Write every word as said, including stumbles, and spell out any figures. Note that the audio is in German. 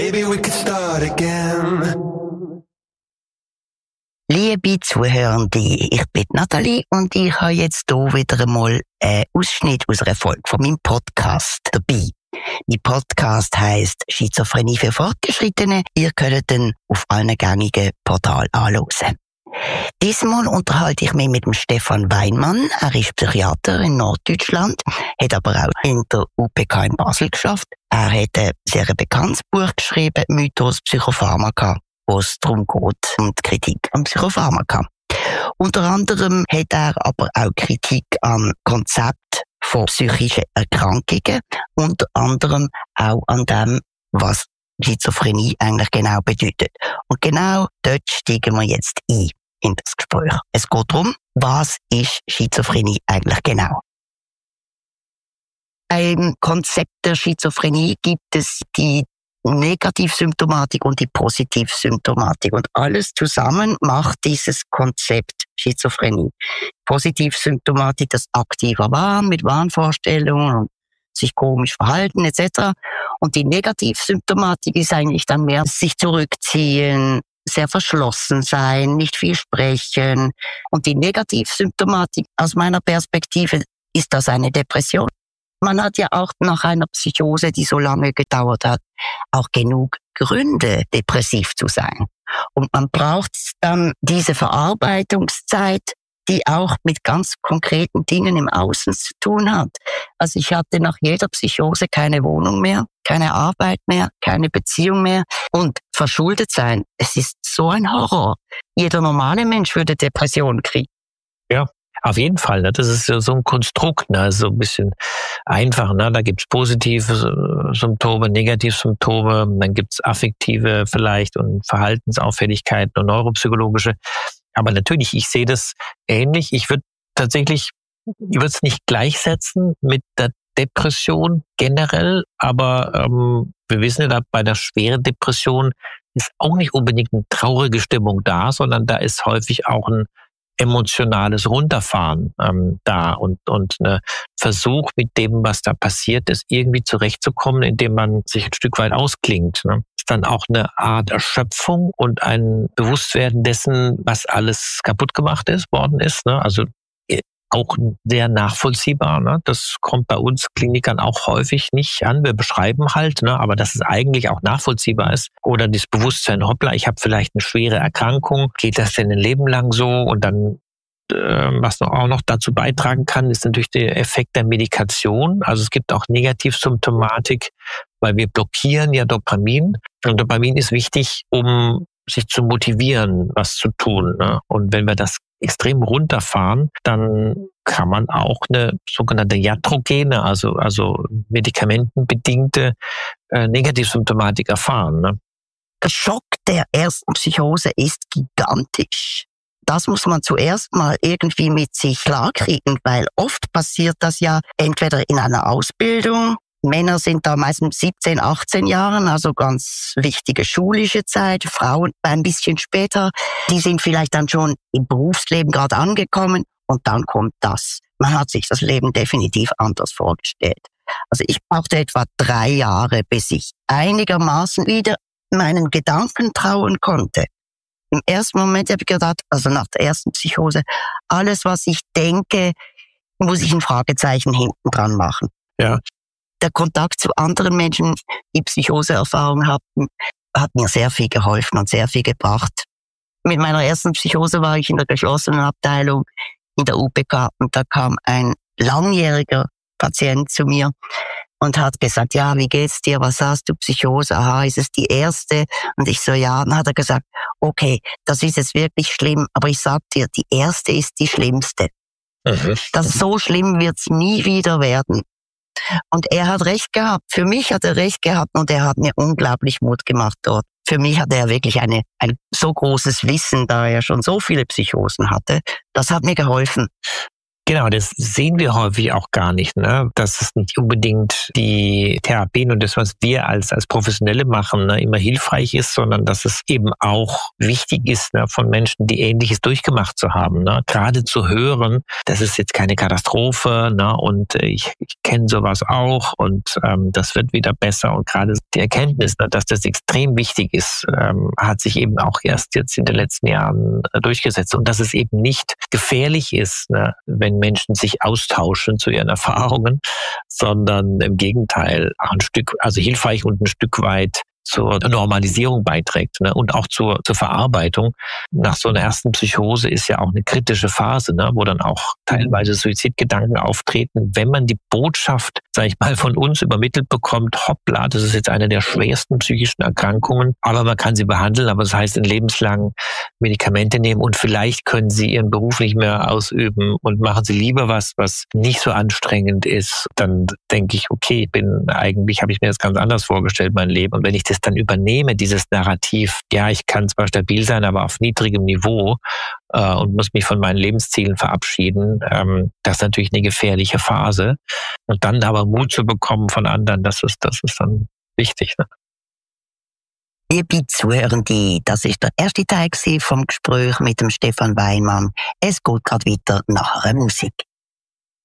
Maybe we could start again. Liebe Zuhörende, ich bin Nathalie und ich habe jetzt hier wieder einmal einen Ausschnitt aus einer Folge von meinem Podcast dabei. Mein Podcast heisst Schizophrenie für Fortgeschrittene. Ihr könnt ihn auf allen gängigen Portalen anhören. Diesmal unterhalte ich mich mit dem Stefan Weinmann. Er ist Psychiater in Norddeutschland, hat aber auch in der U P K in Basel geschafft. Er hat ein sehr bekanntes Buch geschrieben, Mythos Psychopharmaka, wo es darum geht, um die Kritik an Psychopharmaka. Unter anderem hat er aber auch Kritik am Konzept von psychischen Erkrankungen, unter anderem auch an dem, was Schizophrenie eigentlich genau bedeutet. Und genau dort steigen wir jetzt ein in das Gespräch. Es geht darum, was ist Schizophrenie eigentlich genau? Im Konzept der Schizophrenie gibt es die Negativsymptomatik und die Positivsymptomatik. Und alles zusammen macht dieses Konzept Schizophrenie. Positivsymptomatik, das aktive Wahn mit Wahnvorstellungen und sich komisch verhalten et cetera. Und die Negativsymptomatik ist eigentlich dann mehr sich zurückziehen, sehr verschlossen sein, nicht viel sprechen. Und die Negativsymptomatik aus meiner Perspektive ist das eine Depression. Man hat ja auch nach einer Psychose, die so lange gedauert hat, auch genug Gründe, depressiv zu sein. Und man braucht dann diese Verarbeitungszeit, die auch mit ganz konkreten Dingen im Außen zu tun hat. Also ich hatte nach jeder Psychose keine Wohnung mehr, keine Arbeit mehr, keine Beziehung mehr und verschuldet sein. Es ist so ein Horror. Jeder normale Mensch würde Depressionen kriegen. Ja. Auf jeden Fall, ne? Das ist so ein Konstrukt, ne? So ein bisschen einfach, ne? Da gibt's positive Symptome, Negativsymptome, dann gibt's affektive vielleicht und Verhaltensauffälligkeiten und neuropsychologische. Aber natürlich, ich sehe das ähnlich. Ich würde tatsächlich, ich würde es nicht gleichsetzen mit der Depression generell, aber ähm, wir wissen ja, bei der schweren Depression ist auch nicht unbedingt eine traurige Stimmung da, sondern da ist häufig auch ein emotionales Runterfahren ähm, da und und ein Versuch, mit dem, was da passiert ist, irgendwie zurechtzukommen, indem man sich ein Stück weit ausklingt. Ne? Ist dann auch eine Art Erschöpfung und ein Bewusstwerden dessen, was alles kaputt gemacht ist, worden ist. Ne? Also auch sehr nachvollziehbar. Ne? Das kommt bei uns Klinikern auch häufig nicht an. Wir beschreiben halt, ne? Aber dass es eigentlich auch nachvollziehbar ist. Oder das Bewusstsein, hoppla, ich habe vielleicht eine schwere Erkrankung. Geht das denn ein Leben lang so? Und dann, äh, was noch, auch noch dazu beitragen kann, ist natürlich der Effekt der Medikation. Also es gibt auch Negativsymptomatik, weil wir blockieren ja Dopamin. Und Dopamin ist wichtig, um sich zu motivieren, was zu tun. Ne? Und wenn wir das extrem runterfahren, dann kann man auch eine sogenannte iatrogene, also also medikamentenbedingte äh, Negativsymptomatik erfahren. Ne? Der Schock der ersten Psychose ist gigantisch. Das muss man zuerst mal irgendwie mit sich klarkriegen, weil oft passiert das ja entweder in einer Ausbildung. Männer sind da meistens siebzehn, achtzehn Jahren, also ganz wichtige schulische Zeit. Frauen ein bisschen später, die sind vielleicht dann schon im Berufsleben gerade angekommen und dann kommt das. Man hat sich das Leben definitiv anders vorgestellt. Also ich brauchte etwa drei Jahre, bis ich einigermaßen wieder meinen Gedanken trauen konnte. Im ersten Moment habe ich gedacht, also nach der ersten Psychose, alles was ich denke, muss ich ein Fragezeichen hinten dran machen. Ja. Der Kontakt zu anderen Menschen, die Psychoseerfahrung hatten, hat mir sehr viel geholfen und sehr viel gebracht. Mit meiner ersten Psychose war ich in der geschlossenen Abteilung in der U P K und da kam ein langjähriger Patient zu mir und hat gesagt, ja, wie geht's dir, was hast du, Psychose, aha, ist es die erste? Und ich so, ja, dann hat er gesagt, okay, das ist jetzt wirklich schlimm, aber ich sag dir, die erste ist die schlimmste. Mhm. Das so schlimm wird's nie wieder werden. Und er hat recht gehabt. Für mich hat er recht gehabt und er hat mir unglaublich Mut gemacht dort. Für mich hatte er wirklich eine, ein so großes Wissen, da er schon so viele Psychosen hatte. Das hat mir geholfen. Genau, das sehen wir häufig auch gar nicht, ne? Dass es nicht unbedingt die Therapien und das, was wir als als Professionelle machen, ne, immer hilfreich ist, sondern dass es eben auch wichtig ist, ne, von Menschen, die Ähnliches durchgemacht zu haben, ne? Gerade zu hören, das ist jetzt keine Katastrophe, ne? Und ich, ich kenne sowas auch und ähm, das wird wieder besser. Und gerade die Erkenntnis, ne, dass das extrem wichtig ist, ähm, hat sich eben auch erst jetzt in den letzten Jahren äh, durchgesetzt und dass es eben nicht gefährlich ist, ne, wenn Menschen sich austauschen zu ihren Erfahrungen, sondern im Gegenteil auch ein Stück, also hilfreich und ein Stück weit zur Normalisierung beiträgt, ne? Und auch zur, zur Verarbeitung. Nach so einer ersten Psychose ist ja auch eine kritische Phase, ne? Wo dann auch teilweise Suizidgedanken auftreten. Wenn man die Botschaft, sage ich mal, von uns übermittelt bekommt, hoppla, das ist jetzt eine der schwersten psychischen Erkrankungen, aber man kann sie behandeln, aber das heißt, in lebenslang Medikamente nehmen und vielleicht können sie ihren Beruf nicht mehr ausüben und machen sie lieber was, was nicht so anstrengend ist, dann denke ich, okay, ich bin eigentlich, habe ich mir das ganz anders vorgestellt, mein Leben. Und wenn ich das dann übernehme, dieses Narrativ, ja, ich kann zwar stabil sein, aber auf niedrigem Niveau äh, und muss mich von meinen Lebenszielen verabschieden, ähm, das ist natürlich eine gefährliche Phase. Und dann aber Mut zu bekommen von anderen, das ist, das ist dann wichtig. Ne? Liebe Zuhörende, das ist der erste Teil vom Gespräch mit dem Stefan Weinmann. Es geht gerade weiter nach einer Musik.